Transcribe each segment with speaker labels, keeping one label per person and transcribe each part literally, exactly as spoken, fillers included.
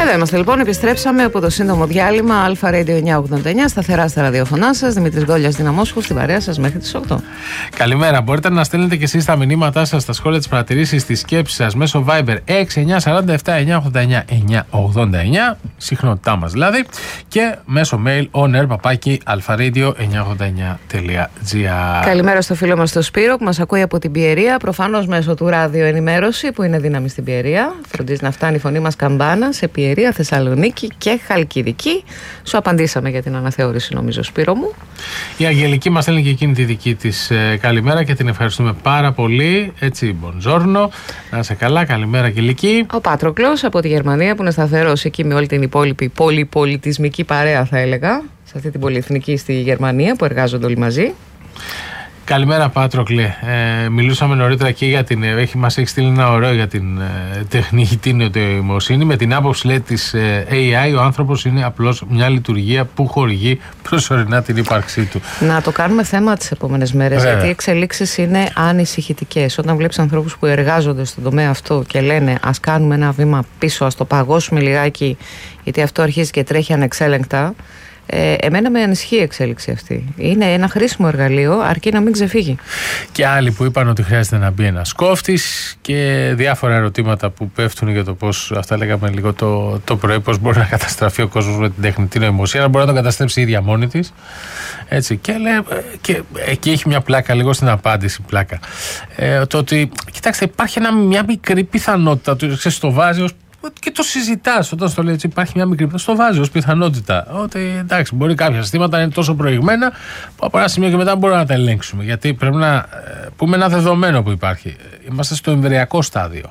Speaker 1: Εδώ είμαστε λοιπόν, επιστρέψαμε από το σύντομο διάλειμμα. Αλφα Radio εννιακόσια ογδόντα εννιά, σταθερά στα ραδιοφωνά σας. Δημήτρης Γκόλιας, Δυναμόσχου, στην παρέα σας μέχρι τις οκτώ.
Speaker 2: Καλημέρα. Μπορείτε να στέλνετε και εσείς τα μηνύματά σας, στα σχόλια, τις παρατηρήσεις, τις σκέψεις σας μέσω Viber έξι εννιά φορty επτά εννιακόσια ογδόντα εννιά εννιακόσια ογδόντα εννιά, συχνότητά μας δηλαδή, και μέσω mail on air παπάκι αλφαραdio εννιακόσια ογδόντα εννιά τελεία τζι άρ.
Speaker 1: Καλημέρα στο φίλο μας τον Σπύρο που μας ακούει από την Πιερία, προφανώς μέσω του ράδιο ενημέρωση που είναι δύναμη στην Πιερία. Φροντίζει να φτάνει η φωνή μας καμπάνα σε Πιερία, Θεσσαλονίκη και Χαλκιδική. Σου απαντήσαμε για την αναθεώρηση, νομίζω, Σπύρο μου.
Speaker 2: Η Αγγελική μας στέλνει και εκείνη τη δική της ε, καλημέρα και την ευχαριστούμε πάρα πολύ. Έτσι, μποντζόρνο. Να είσαι καλά. Καλημέρα, Αγγελική.
Speaker 1: Ο Πάτροκλος από τη Γερμανία που είναι σταθερός εκεί με όλη την υπόλοιπη πολυπολιτισμική παρέα, θα έλεγα, σε αυτή την πολυεθνική στη Γερμανία που εργάζονται όλοι μαζί. Καλημέρα,
Speaker 2: Πάτροκλε. Ε, μιλούσαμε νωρίτερα και για την. Έχει, μας έχει στείλει ένα ωραίο για την ε, τεχνητή νοημοσύνη. Με την άποψη, λέει, της ε, έι άι, ο άνθρωπος είναι απλώς μια λειτουργία που χορηγεί προσωρινά την ύπαρξή του.
Speaker 1: Να το κάνουμε θέμα τις επόμενες μέρες, γιατί οι εξελίξεις είναι ανησυχητικές. Όταν βλέπεις ανθρώπους που εργάζονται στον τομέα αυτό και λένε ας κάνουμε ένα βήμα πίσω, ας το παγώσουμε λιγάκι, γιατί αυτό αρχίζει και τρέχει ανεξέλεγκτα. Ε, εμένα με ανησυχεί η εξέλιξη αυτή. Είναι ένα χρήσιμο εργαλείο, αρκεί να μην ξεφύγει.
Speaker 2: Και άλλοι που είπαν ότι χρειάζεται να μπει ένας κόφτης και διάφορα ερωτήματα που πέφτουν για το πώς, αυτά λέγαμε λίγο το, το πρωί, πώς μπορεί να καταστραφεί ο κόσμος με την τεχνητή νοημοσύνη, αλλά μπορεί να τον καταστρέψει η ίδια μόνη της. Έτσι, και, λέει, και εκεί έχει μια πλάκα, λίγο στην απάντηση πλάκα. Ε, το ότι, κοιτάξτε, υπάρχει ένα, μια μικρή πιθανότητα, το, ξέρεις, το βάζει ως και το συζητάς όταν στο λέει έτσι, υπάρχει μια μικρή πιθανότητα, το βάζει ως πιθανότητα. Ότι εντάξει, μπορεί κάποια συστήματα να είναι τόσο προηγμένα που από ένα σημείο και μετά μπορούμε να τα ελέγξουμε. Γιατί πρέπει να πούμε ένα δεδομένο που υπάρχει. Είμαστε στο εμβρυακό στάδιο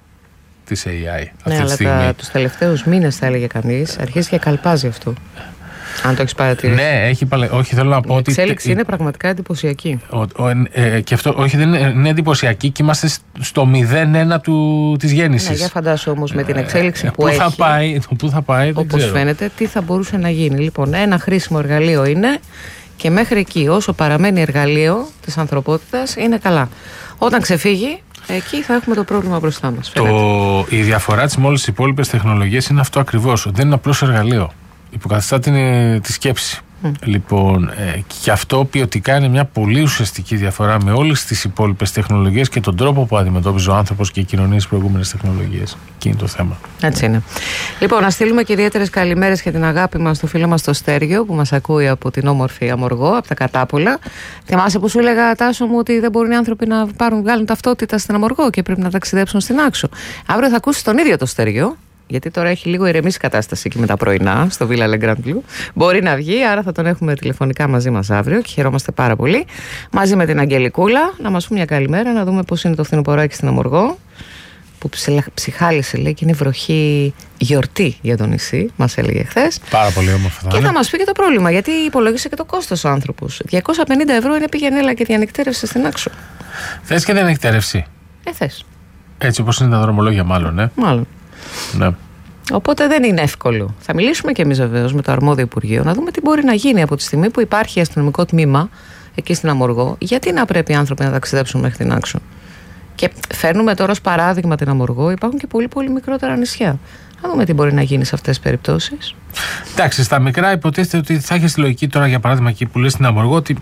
Speaker 2: της έι άι αυτή
Speaker 1: ναι,
Speaker 2: τη στιγμή.
Speaker 1: Αλλά τους τελευταίους μήνες, θα έλεγε κανείς, αρχίζει και καλπάζει αυτό. Αν το έχεις παρατηρήσει.
Speaker 2: Ναι, έχει παλαι... όχι, θέλω να πω
Speaker 1: η
Speaker 2: ότι.
Speaker 1: Η εξέλιξη είναι πραγματικά εντυπωσιακή.
Speaker 2: Ο, ο, ε, και αυτό, όχι, δεν είναι, είναι εντυπωσιακή και είμαστε στο μηδέν ένα του, της γέννησης.
Speaker 1: Ναι, για φαντάσου όμως με την εξέλιξη
Speaker 2: ε,
Speaker 1: που
Speaker 2: πού
Speaker 1: έχει.
Speaker 2: Θα πάει, πού θα πάει, δεν
Speaker 1: όπως
Speaker 2: ξέρω.
Speaker 1: φαίνεται, τι θα μπορούσε να γίνει. Λοιπόν, ένα χρήσιμο εργαλείο είναι και μέχρι εκεί, όσο παραμένει εργαλείο της ανθρωπότητας, είναι καλά. Όταν ξεφύγει, εκεί θα έχουμε το πρόβλημα μπροστά μας.
Speaker 2: Το, η διαφορά της με όλες τις υπόλοιπες τεχνολογίες είναι αυτό ακριβώς. Δεν είναι απλώς εργαλείο. Υποκαθιστά την, τη σκέψη. Mm. Λοιπόν, ε, και αυτό ποιοτικά είναι μια πολύ ουσιαστική διαφορά με όλες τις υπόλοιπες τεχνολογίες και τον τρόπο που αντιμετώπιζε ο άνθρωπος και οι κοινωνίες στις προηγούμενες τεχνολογίες. Και είναι το θέμα.
Speaker 1: Έτσι είναι. Λοιπόν, να στείλουμε και ιδιαίτερες καλημέρες και την αγάπη μας στο φίλο μας το Στέργιο που μας ακούει από την όμορφη Αμοργό, από τα Κατάπολα. Θυμάσαι που σου έλεγα, Τάσο μου, ότι δεν μπορούν οι άνθρωποι να πάρουν, βγάλουν ταυτότητα στην Αμοργό και πρέπει να ταξιδέψουν στην Άξο. Αύριο θα ακούσει τον ίδιο το Στέργιο. Γιατί τώρα έχει λίγο ηρεμήσει η κατάσταση εκεί με τα πρωινά στο Villa Le Grand Bleu. Μπορεί να βγει, άρα θα τον έχουμε τηλεφωνικά μαζί μας αύριο και χαιρόμαστε πάρα πολύ. Μαζί με την Αγγελικούλα, να μας πούμε μια καλημέρα, να δούμε πώς είναι το φθινοποράκι στην Αμοργό. Που ψυχάλισε, λέει, και είναι βροχή γιορτή για το νησί, μας έλεγε χθες.
Speaker 2: Πάρα πολύ όμορφα.
Speaker 1: Και θα μας πει και το πρόβλημα, γιατί υπολόγισε και το κόστος ο άνθρωπος. διακόσια πενήντα ευρώ είναι πηγενέλα και διανυκτέρευση στην Άξο.
Speaker 2: Θες και διανυκτέρευση.
Speaker 1: Ε, θες.
Speaker 2: Έτσι όπως είναι τα δρομολόγια, μάλλον, ε.
Speaker 1: Μάλλον.
Speaker 2: Ναι.
Speaker 1: Οπότε δεν είναι εύκολο. Θα μιλήσουμε και εμείς βεβαίως με το αρμόδιο Υπουργείο να δούμε τι μπορεί να γίνει από τη στιγμή που υπάρχει αστυνομικό τμήμα εκεί στην Αμοργό. Γιατί να πρέπει οι άνθρωποι να ταξιδέψουν μέχρι την Άξο. Και φέρνουμε τώρα ως παράδειγμα την Αμοργό, υπάρχουν και πολύ πολύ μικρότερα νησιά. Να δούμε τι μπορεί να γίνει σε αυτές τις περιπτώσεις.
Speaker 2: Εντάξει, στα μικρά υποτίθεται ότι θα έχει τη λογική τώρα, για παράδειγμα, εκεί που λες στην Αμοργό, ότι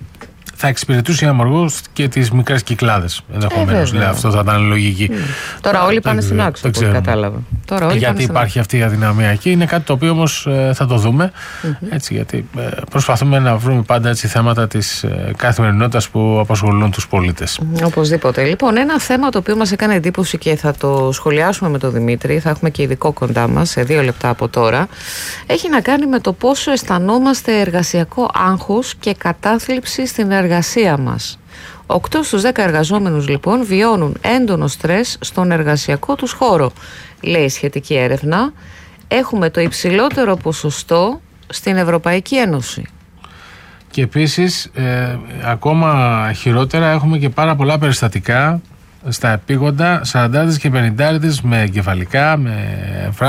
Speaker 2: θα εξυπηρετούσε η Αμοργό και τις μικρές κυκλάδες. Ενδεχομένως, ε, αυτό θα ήταν λογική. Mm.
Speaker 1: Τώρα όλοι πάνε στην Άξο, όπως κατάλαβα. Τώρα όλοι
Speaker 2: γιατί υπάρχει αυτή η αδυναμία εκεί. Είναι κάτι το οποίο όμως ε, θα το δούμε. Mm-hmm. Έτσι, γιατί ε, προσπαθούμε να βρούμε πάντα έτσι θέματα της ε, καθημερινότητας που απασχολούν τους πολίτες.
Speaker 1: Mm, οπωσδήποτε. Λοιπόν, ένα θέμα το οποίο μας έκανε εντύπωση και θα το σχολιάσουμε με τον Δημήτρη, θα έχουμε και ειδικό κοντά μας σε δύο λεπτά από τώρα, έχει να κάνει με το πόσο αισθανόμαστε εργασιακό άγχος και κατάθλιψη στην εργασία μας. οκτώ στους δέκα εργαζόμενους λοιπόν βιώνουν έντονο στρες στον εργασιακό τους χώρο, λέει η σχετική έρευνα. Έχουμε το υψηλότερο ποσοστό στην Ευρωπαϊκή Ένωση.
Speaker 2: Και επίσης ε, ακόμα χειρότερα έχουμε και πάρα πολλά περιστατικά στα επίγοντα, σαραντάριδες και πενηντάριδες με εγκεφαλικά, με